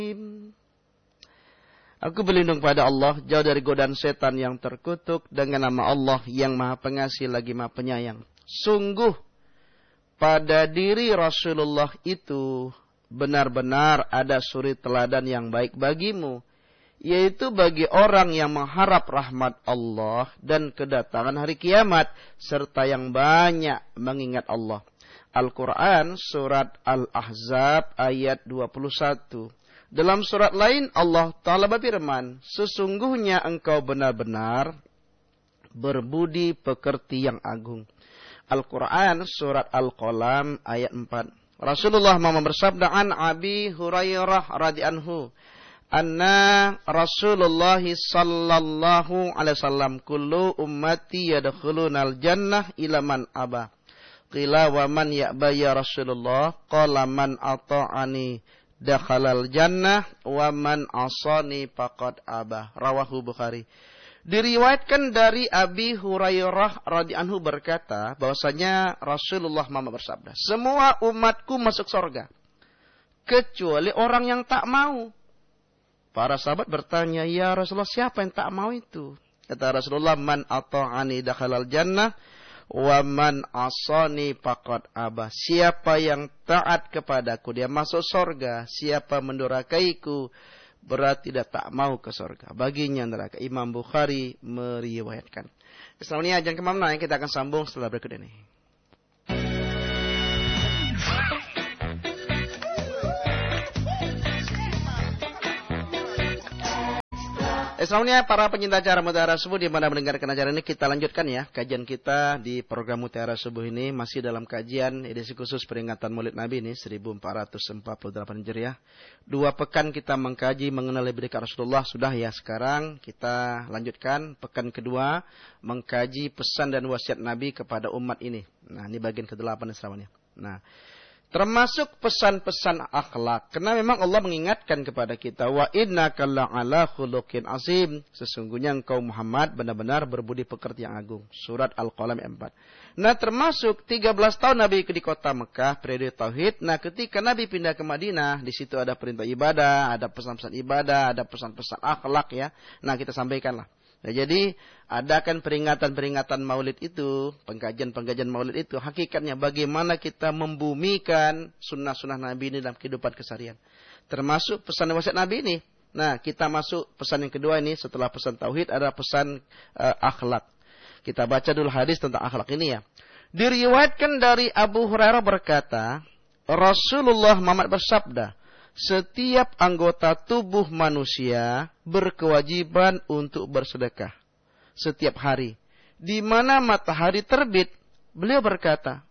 Aku berlindung pada Allah, jauh dari godaan setan yang terkutuk, dengan nama Allah yang Maha Pengasih lagi Maha Penyayang. Sungguh, pada diri Rasulullah itu benar-benar ada suri teladan yang baik bagimu, yaitu bagi orang yang mengharap rahmat Allah dan kedatangan hari kiamat, serta yang banyak mengingat Allah. Al-Quran, surat Al-Ahzab, ayat 21. Dalam surat lain Allah Ta'ala berfirman, sesungguhnya engkau benar-benar berbudi pekerti yang agung. Al-Quran surat Al-Qalam ayat 4. Rasulullah Muhammad bersabda, an Abi Hurairah radhiyallahu anna Rasulullah sallallahu alaihi wasallam kullu ummati yadkhulunal jannah ila man aba. Qila wa man ya'ba ya Rasulullah? Qala man ata'ani dakhalal jannah wa man asani faqad abah. Rawahu Bukhari. Diriwayatkan dari Abi Hurairah radhiyallahu anhu berkata bahwasanya Rasulullah Muhammad bersabda, semua umatku masuk surga kecuali orang yang tak mau. Para sahabat bertanya, ya Rasulullah, siapa yang tak mau itu? Kata Rasulullah, man ata'ani dakhalal jannah wa man asani faqad abah. Siapa yang taat kepadaku dia masuk surga, siapa mendurakaiku berarti dia tak mau ke surga, baginya neraka. Imam Bukhari meriwayatkan. Selanjutnya jangan kemana-mana, kita akan sambung setelah berikut ini. Selanjutnya para pencinta acara Mutiara Subuh di mana mendengarkan acara ini, kita lanjutkan ya kajian kita di program Mutiara Subuh ini, masih dalam kajian edisi khusus peringatan Maulid Nabi ini 1448 Hijriah. 2 pekan kita mengkaji mengenal lebih dekat Rasulullah sudah ya. Sekarang kita lanjutkan pekan kedua mengkaji pesan dan wasiat Nabi kepada umat ini. Nah, ini bagian ke-8 selanjutnya. Nah, termasuk pesan-pesan akhlak. Karena memang Allah mengingatkan kepada kita, wa innaka la'ala khuluqin azim. Sesungguhnya engkau Muhammad benar-benar berbudi pekerti yang agung. Surat Al-Qalam 4. Nah, termasuk 13 tahun Nabi di kota Mekah, periode tauhid. Nah, ketika Nabi pindah ke Madinah, di situ ada perintah ibadah, ada pesan-pesan ibadah, ada pesan-pesan akhlak ya. Nah, kita sampaikanlah. Nah, jadi adakan peringatan-peringatan Maulid itu, pengkajian-pengkajian Maulid itu, hakikatnya bagaimana kita membumikan sunnah-sunnah Nabi ini dalam kehidupan keseharian. Termasuk pesan wasiat Nabi ini. Nah, kita masuk pesan yang kedua ini, setelah pesan tauhid ada pesan akhlak. Kita baca dulu hadis tentang akhlak ini ya. Diriwayatkan dari Abu Hurairah berkata, Rasulullah Muhammad bersabda, setiap anggota tubuh manusia berkewajiban untuk bersedekah setiap hari. Di mana matahari terbit, beliau berkata,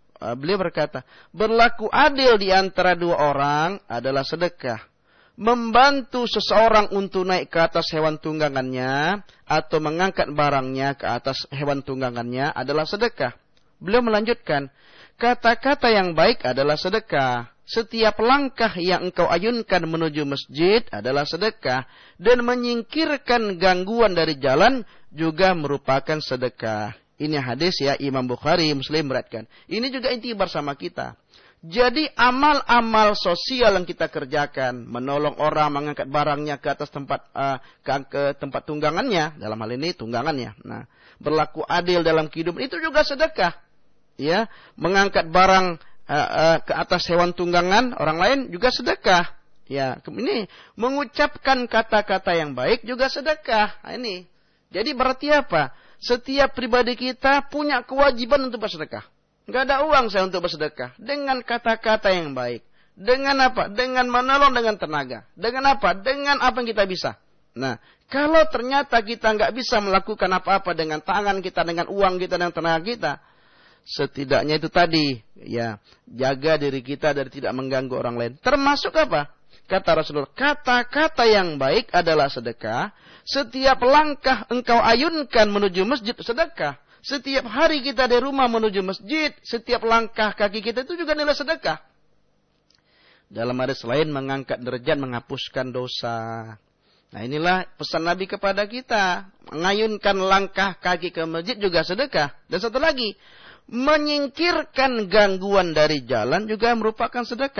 berlaku adil di antara 2 orang adalah sedekah. Membantu seseorang untuk naik ke atas hewan tunggangannya atau mengangkat barangnya ke atas hewan tunggangannya adalah sedekah. Beliau melanjutkan, kata-kata yang baik adalah sedekah. Setiap langkah yang engkau ayunkan menuju masjid adalah sedekah. Dan menyingkirkan gangguan dari jalan juga merupakan sedekah. Ini hadis ya, Imam Bukhari, Muslim meriwayatkan. Ini juga inti bersama kita. Jadi amal-amal sosial yang kita kerjakan, menolong orang, mengangkat barangnya ke atas tempat ke tempat tunggangannya, dalam hal ini tunggangannya. Nah, berlaku adil dalam kehidupan itu juga sedekah. Ya, mengangkat barang ke atas hewan tunggangan orang lain juga sedekah. Ya, ini mengucapkan kata-kata yang baik juga sedekah. Nah, ini. Jadi berarti apa? Setiap pribadi kita punya kewajiban untuk bersedekah. Enggak ada uang saya untuk bersedekah. Dengan kata-kata yang baik. Dengan apa? Dengan menolong dengan tenaga. Dengan apa? Dengan apa yang kita bisa. Nah, kalau ternyata kita enggak bisa melakukan apa-apa dengan tangan kita, dengan uang kita, dengan tenaga kita, setidaknya itu tadi, ya, jaga diri kita dari tidak mengganggu orang lain. Termasuk apa? Kata Rasulullah, kata-kata yang baik adalah sedekah. Setiap langkah engkau ayunkan menuju masjid, sedekah. Setiap hari kita dari rumah menuju masjid, setiap langkah kaki kita itu juga nilai sedekah. Dalam hadis lain, mengangkat derajat, menghapuskan dosa. Nah, inilah pesan Nabi kepada kita. Mengayunkan langkah kaki ke masjid juga sedekah. Dan satu lagi, menyingkirkan gangguan dari jalan juga merupakan sedekah.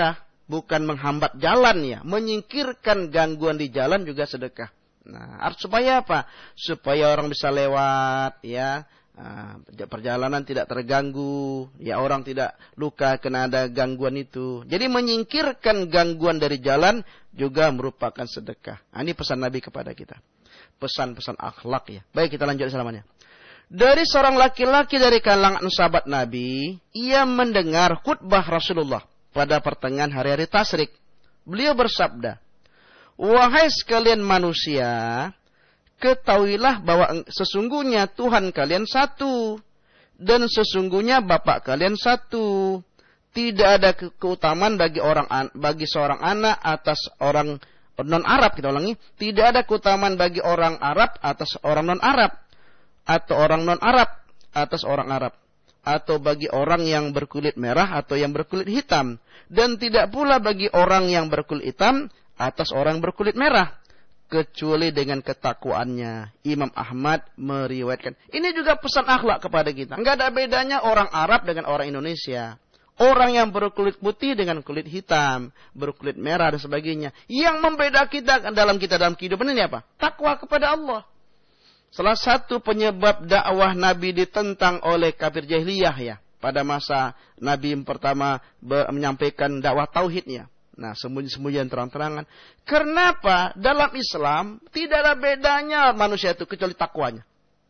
bukan menghambat jalan ya, menyingkirkan gangguan di jalan juga sedekah. Nah, supaya apa? Supaya orang bisa lewat ya. Perjalanan tidak terganggu, ya orang tidak luka kena ada gangguan itu. Jadi menyingkirkan gangguan dari jalan juga merupakan sedekah. Nah, ini pesan Nabi kepada kita. Pesan-pesan akhlak ya. Baik, kita lanjut selamanya. Dari seorang laki-laki dari kalangan sahabat Nabi, ia mendengar khutbah Rasulullah pada pertengahan hari-hari tasyrik. Beliau bersabda, "Wahai sekalian manusia, ketahuilah bahwa sesungguhnya Tuhan kalian satu, dan sesungguhnya Bapa kalian satu. Tidak ada keutamaan bagi seorang anak atas orang non-Arab." Kita ulangi, tidak ada keutamaan bagi orang Arab atas orang non-Arab, atau orang non-Arab atas orang Arab, atau bagi orang yang berkulit merah atau yang berkulit hitam, dan tidak pula bagi orang yang berkulit hitam atas orang berkulit merah, kecuali dengan ketakwaannya. Imam Ahmad meriwayatkan. Ini juga pesan akhlak kepada kita. Enggak ada bedanya orang Arab dengan orang Indonesia. Orang yang berkulit putih dengan kulit hitam, berkulit merah dan sebagainya. Yang membeda kita dalam kehidupan ini apa? Takwa kepada Allah. Salah satu penyebab dakwah Nabi ditentang oleh kafir jahiliyah ya. Pada masa Nabi pertama menyampaikan dakwah tauhidnya. Nah, sembunyi-sembunyian terang-terangan. Kenapa? Dalam Islam tidak ada bedanya manusia itu kecuali takwanya.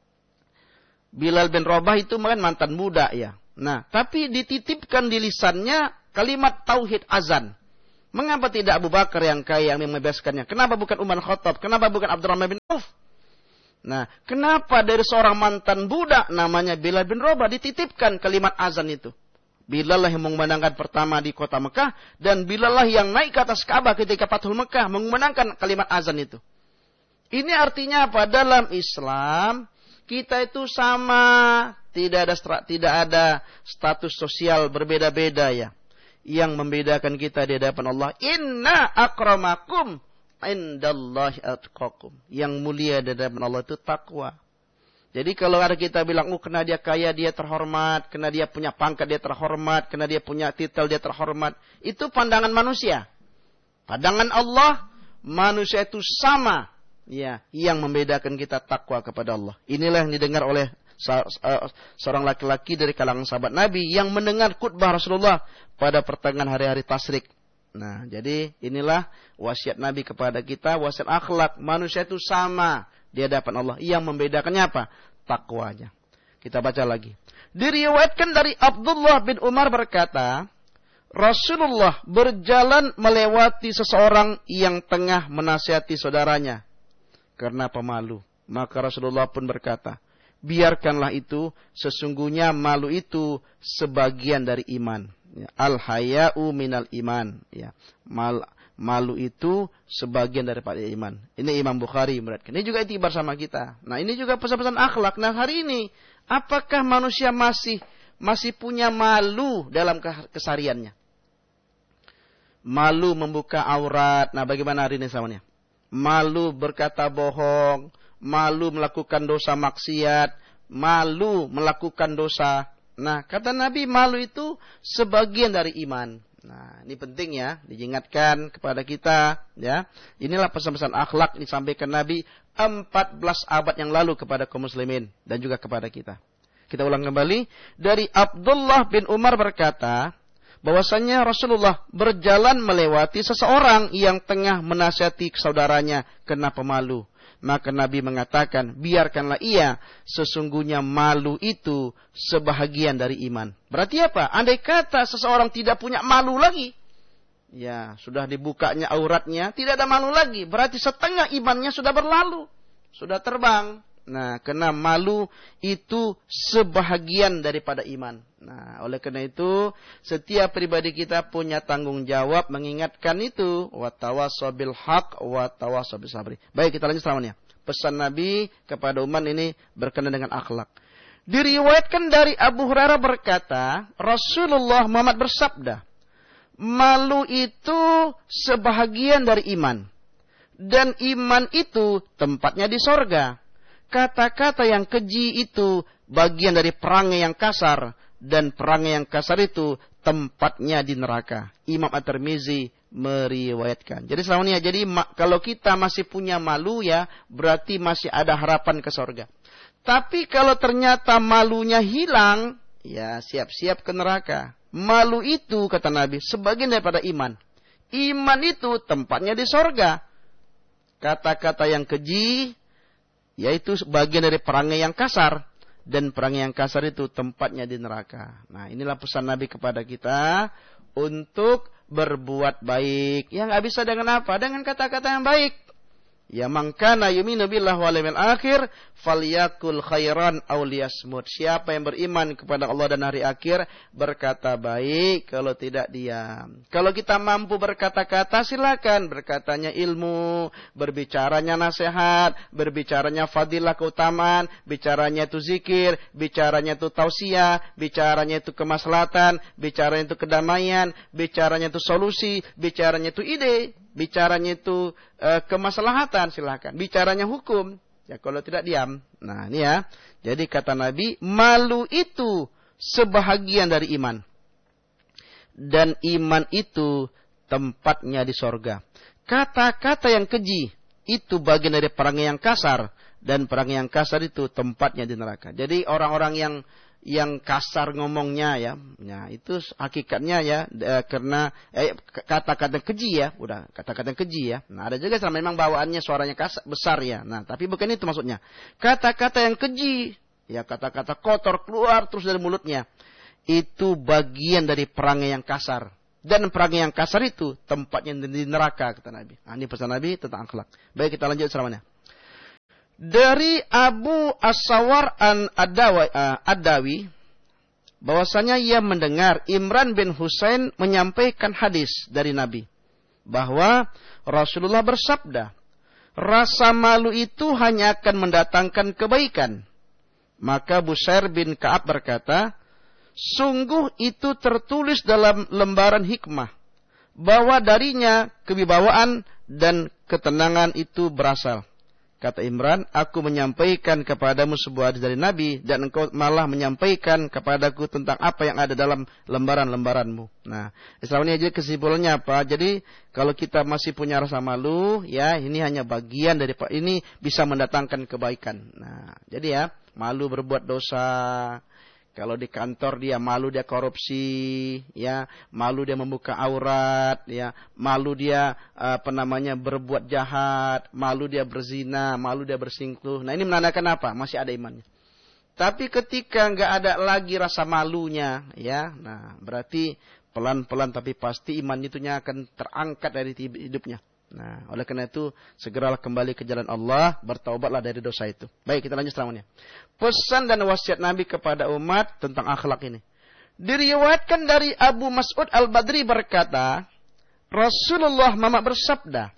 Bilal bin Rabah itu kan mantan budak ya. Nah, tapi dititipkan di lisannya kalimat tauhid azan. Mengapa tidak Abu Bakar yang kaya yang membebaskannya? Kenapa bukan Umar Khattab? Kenapa bukan Abdurrahman bin Auf? Nah, kenapa dari seorang mantan budak namanya Bilal bin Rabah dititipkan kalimat azan itu? Bilal lah yang mengumandangkan pertama di kota Mekah, dan Bilal lah yang naik ke atas Ka'bah ketika Fathul Mekah mengumandangkan kalimat azan itu. Ini artinya apa? Dalam Islam kita itu sama, tidak ada status sosial berbeda-beda ya. Yang membedakan kita di hadapan Allah, inna akramakum indallahi atqakum. Yang mulia di hadapan Allah itu takwa. Jadi kalau ada kita bilang, kena dia kaya dia terhormat, kena dia punya pangkat dia terhormat, kena dia punya titel dia terhormat. Itu pandangan manusia. Pandangan Allah, manusia itu sama. Ya, yang membedakan kita takwa kepada Allah. Inilah yang didengar oleh seorang laki-laki dari kalangan sahabat Nabi yang mendengar khutbah Rasulullah pada pertengahan hari-hari tasyrik. Nah, jadi inilah wasiat Nabi kepada kita, wasiat akhlak. Manusia itu sama di hadapan Allah. Yang membedakannya apa? Takwanya. Kita baca lagi. Diriwayatkan dari Abdullah bin Umar berkata, Rasulullah berjalan melewati seseorang yang tengah menasihati saudaranya karena pemalu. Maka Rasulullah pun berkata, biarkanlah itu, sesungguhnya malu itu sebagian dari iman. Al-haya'u minal iman. Ya. Malu itu sebagian daripada iman. Ini Imam Bukhari meriwayatkan. Ini juga itibar sama kita. Nah, ini juga pesan-pesan akhlak. Nah, hari ini apakah manusia masih punya malu dalam kesehariannya? Malu membuka aurat. Nah, bagaimana hari ini samanya? Malu berkata bohong, malu melakukan dosa maksiat, malu melakukan dosa. Nah, kata Nabi, malu itu sebagian dari iman. Nah, ini penting ya, diingatkan kepada kita ya. Inilah pesan-pesan akhlak disampaikan Nabi 14 abad yang lalu kepada kaum muslimin dan juga kepada kita. Kita ulang kembali, dari Abdullah bin Umar berkata bahwasanya Rasulullah berjalan melewati seseorang yang tengah menasihati saudaranya karena pemalu. Maka Nabi mengatakan, biarkanlah ia, sesungguhnya malu itu sebahagian dari iman. Berarti apa? Andai kata seseorang tidak punya malu lagi, ya sudah dibukanya auratnya, tidak ada malu lagi. Berarti setengah imannya sudah berlalu, sudah terbang. Nah, karena malu itu sebahagian daripada iman. Nah, oleh karena itu, setiap pribadi kita punya tanggung jawab mengingatkan itu. Wa tawassaw bil haq wa tawassaw bis sabri. Baik, kita lanjut selanjutnya. Pesan Nabi kepada umat ini berkenaan dengan akhlak. Diriwayatkan dari Abu Hurairah berkata, Rasulullah Muhammad bersabda, malu itu sebahagian dari iman. Dan iman itu tempatnya di sorga. Kata-kata yang keji itu bagian dari perangai yang kasar. Dan perangai yang kasar itu tempatnya di neraka. Imam At-Tirmizi meriwayatkan. Jadi selama ini jadi kalau kita masih punya malu ya, berarti masih ada harapan ke surga. Tapi kalau ternyata malunya hilang, ya siap-siap ke neraka. Malu itu, kata Nabi, sebagian daripada iman. Iman itu tempatnya di surga. Kata-kata yang keji, yaitu bagian dari perangai yang kasar. Dan perangai yang kasar itu tempatnya di neraka. Nah, inilah pesan Nabi kepada kita untuk berbuat baik. Ya nggak bisa dengan apa? Dengan kata-kata yang baik. Ya man kana yu'minu billahi wal yawmil akhir falyakul khairan aw liyasmut. Siapa yang beriman kepada Allah dan hari akhir berkata baik, kalau tidak diam. Kalau kita mampu berkata-kata silakan, berkatanya ilmu, berbicaranya nasihat, berbicaranya fadilah keutamaan, bicaranya itu zikir, bicaranya itu tausiah, bicaranya itu kemaslahatan, bicaranya itu kedamaian, bicaranya itu solusi, bicaranya itu ide, bicaranya itu kemaslahatan, silahkan. Bicaranya hukum, ya kalau tidak diam. Nah ini ya, jadi kata Nabi, malu itu sebahagian dari iman. Dan iman itu tempatnya di sorga. Kata-kata yang keji, itu bagian dari perangai yang kasar. Dan perangai yang kasar itu tempatnya di neraka. Jadi orang-orang yang kasar ngomongnya ya, itu hakikatnya ya karena kata-kata keji ya, udah kata-kata keji ya. Nah ada juga memang bawaannya suaranya kasar besar ya. Nah tapi bukan itu maksudnya. Kata-kata yang keji ya, kata-kata kotor keluar terus dari mulutnya, itu bagian dari perangai yang kasar. Dan perangai yang kasar itu tempatnya di neraka, kata Nabi. Nah, ini pesan Nabi tentang akhlak. Baik, kita lanjut selamanya. Dari Abu As-Sawar Ad-Dawi, bahwasanya ia mendengar Imran bin Husain menyampaikan hadis dari Nabi, bahwa Rasulullah bersabda, rasa malu itu hanya akan mendatangkan kebaikan. Maka Busair bin Ka'ab berkata, sungguh itu tertulis dalam lembaran hikmah, bahwa darinya kewibawaan dan ketenangan itu berasal. Kata Imran, aku menyampaikan kepadamu sebuah hadis dari Nabi, dan engkau malah menyampaikan kepadaku tentang apa yang ada dalam lembaran-lembaranmu. Nah, Islam ini aja kesimpulannya apa? Jadi, kalau kita masih punya rasa malu, ya ini hanya bagian dari ini bisa mendatangkan kebaikan. Nah, jadi ya, malu berbuat dosa. Kalau di kantor dia malu dia korupsi, ya, malu dia membuka aurat, ya, malu dia berbuat jahat, malu dia berzina, malu dia berselingkuh. Nah ini menandakan apa? Masih ada imannya. Tapi ketika nggak ada lagi rasa malunya, ya, nah berarti pelan-pelan tapi pasti iman itunya akan terangkat dari hidupnya. Nah, oleh karena itu segeralah kembali ke jalan Allah, bertaubatlah dari dosa itu. Baik, kita lanjut selanjutnya. Pesan dan wasiat Nabi kepada umat tentang akhlak ini. Diriwayatkan dari Abu Mas'ud Al-Badri berkata, Rasulullah Muhammad bersabda,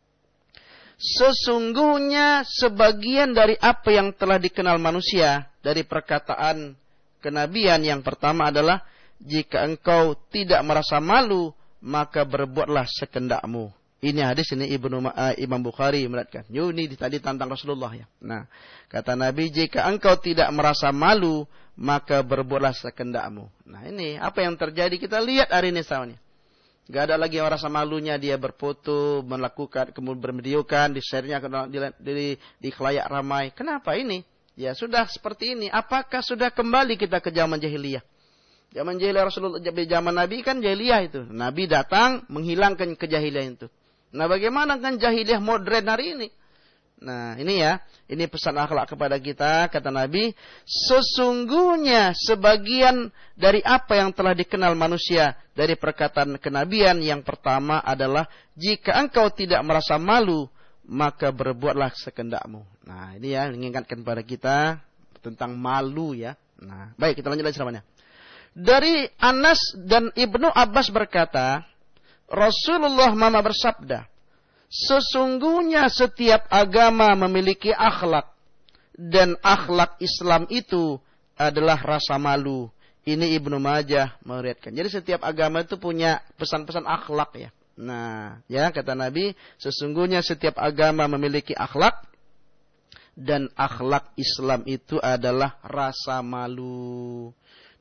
sesungguhnya sebagian dari apa yang telah dikenal manusia dari perkataan kenabian yang pertama adalah, jika engkau tidak merasa malu, maka berbuatlah sekendakmu. Ini hadis ini Imam Bukhari meriwayatkan. Ini tadi tentang Rasulullah ya. Nah, kata Nabi, jika engkau tidak merasa malu, maka berbuatlah sekendakmu. Nah, ini apa yang terjadi kita lihat hari ini soalnya. Gak ada lagi yang rasa malunya, dia berfoto, melakukan, kemudian bervideokan, di-share-nya di khalayak ramai. Kenapa ini? Ya sudah seperti ini. Apakah sudah kembali kita ke zaman jahiliyah? Zaman jahiliyah Rasulullah, zaman Nabi kan jahiliyah itu. Nabi datang menghilangkan kejahilian itu. Nah, bagaimana kan jahiliyah modern hari ini? Nah, ini ya, ini pesan akhlak kepada kita, kata Nabi, sesungguhnya sebagian dari apa yang telah dikenal manusia dari perkataan kenabian yang pertama adalah, jika engkau tidak merasa malu, maka berbuatlah sekendakmu. Nah, ini ya, mengingatkan kepada kita tentang malu ya. Nah, baik, kita lanjut lagi ceramahnya. Dari Anas dan Ibnu Abbas berkata, Rasulullah Muhammad bersabda, sesungguhnya setiap agama memiliki akhlak, dan akhlak Islam itu adalah rasa malu. Ini Ibnu Majah meriwayatkan. Jadi setiap agama itu punya pesan-pesan akhlak ya. Nah, ya kata Nabi, sesungguhnya setiap agama memiliki akhlak, dan akhlak Islam itu adalah rasa malu.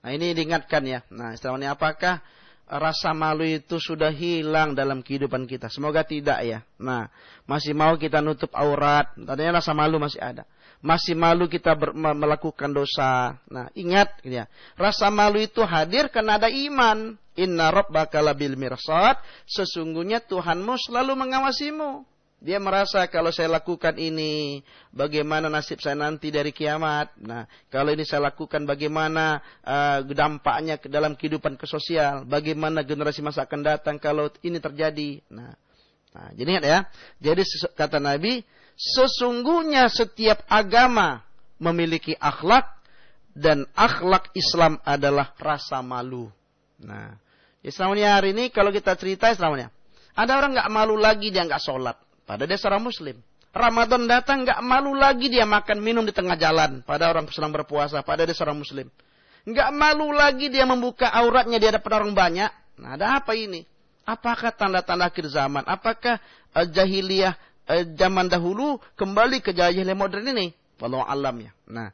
Nah, ini diingatkan ya. Nah, istilahnya apakah rasa malu itu sudah hilang dalam kehidupan kita? Semoga tidak ya. Nah, masih mau kita nutup aurat. Tadinya rasa malu masih ada. Masih malu kita melakukan dosa. Nah, ingat ya. Rasa malu itu hadir karena ada iman. Inna rabbaka labil mirsad. Sesungguhnya Tuhanmu selalu mengawasimu. Dia merasa kalau saya lakukan ini, bagaimana nasib saya nanti dari kiamat. Nah, kalau ini saya lakukan, bagaimana dampaknya dalam kehidupan sosial. Bagaimana generasi masa akan datang kalau ini terjadi. Nah jadi ingat ya. Jadi kata Nabi, sesungguhnya setiap agama memiliki akhlak. Dan akhlak Islam adalah rasa malu. Nah, Islamnya hari ini kalau kita cerita Islamnya. Ada orang nggak malu lagi dia nggak sholat. Padahal dia seorang muslim. Ramadan datang nggak malu lagi dia makan minum di tengah jalan. Pada orang sedang berpuasa. Padahal dia seorang muslim. Nggak malu lagi dia membuka auratnya di hadapan orang banyak. Nah, ada apa ini? Apakah tanda-tanda akhir zaman? Apakah jahiliyah zaman dahulu kembali ke jahiliyah modern ini? Wallahu alam ya. Nah,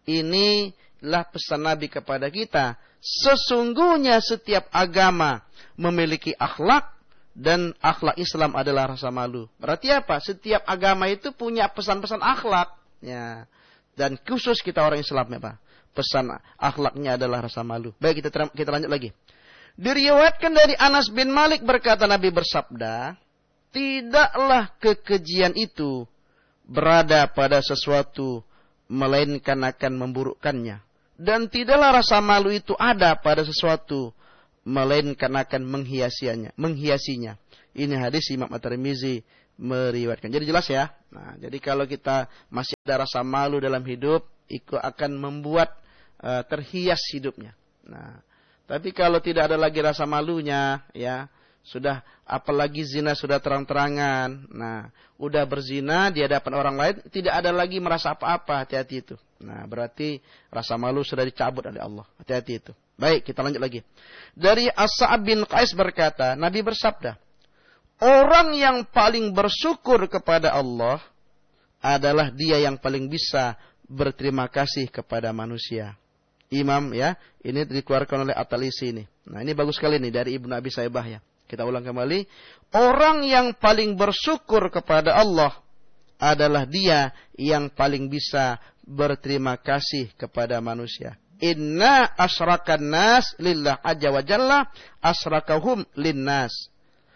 inilah pesan Nabi kepada kita. Sesungguhnya setiap agama memiliki akhlak. Dan akhlak Islam adalah rasa malu. Berarti apa? Setiap agama itu punya pesan-pesan akhlak. Ya. Dan khusus kita orang Islam ya Pak. Pesan akhlaknya adalah rasa malu. Baik, kita lanjut lagi. Diriwayatkan dari Anas bin Malik berkata Nabi bersabda, tidaklah kekejian itu berada pada sesuatu melainkan akan memburukkannya. Dan tidaklah rasa malu itu ada pada sesuatu melainkan akan menghiasinya. Ini hadis Imam At-Tirmizi meriwayatkan. Jadi jelas ya. Nah, jadi kalau kita masih ada rasa malu dalam hidup, itu akan membuat terhias hidupnya. Nah, tapi kalau tidak ada lagi rasa malunya, ya sudah apalagi zina sudah terang-terangan. Nah, udah berzina di hadapan orang lain, tidak ada lagi merasa apa-apa. Hati-hati itu. Nah, berarti rasa malu sudah dicabut oleh Allah. Hati-hati itu. Baik, kita lanjut lagi. Dari As-Sa'ab bin Qais berkata, Nabi bersabda, orang yang paling bersyukur kepada Allah adalah dia yang paling bisa berterima kasih kepada manusia. Imam ya, ini dikeluarkan oleh At-Talisi ini. Nah, ini bagus sekali nih dari Ibnu Abi Saibah ya. Kita ulang kembali. Orang yang paling bersyukur kepada Allah adalah dia yang paling bisa berterima kasih kepada manusia. Inna asyrakan nas lillah azza wa jalla asyrakahum linnas.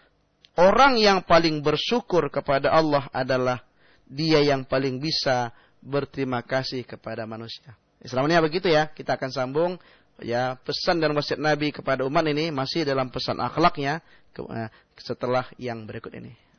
Orang yang paling bersyukur kepada Allah adalah dia yang paling bisa berterima kasih kepada manusia. Islamnya begitu ya. Kita akan sambung ya pesan dan wasiat Nabi kepada umat ini masih dalam pesan akhlaknya setelah yang berikut ini.